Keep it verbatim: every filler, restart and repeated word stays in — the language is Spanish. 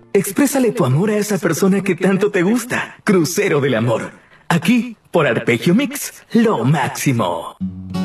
Exprésale tu amor a esa persona que tanto te gusta. Crucero del amor. Aquí, por Arpegio Mix, lo máximo.